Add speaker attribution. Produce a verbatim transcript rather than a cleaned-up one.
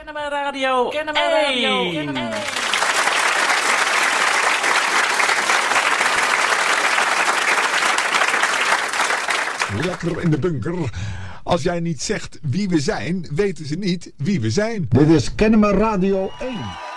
Speaker 1: Kennemer Radio. Kennemer Radio. Kennemer.
Speaker 2: Lekker in de bunker. Als jij niet zegt wie we zijn, weten ze niet wie we zijn.
Speaker 3: Dit is Kennemer Radio één.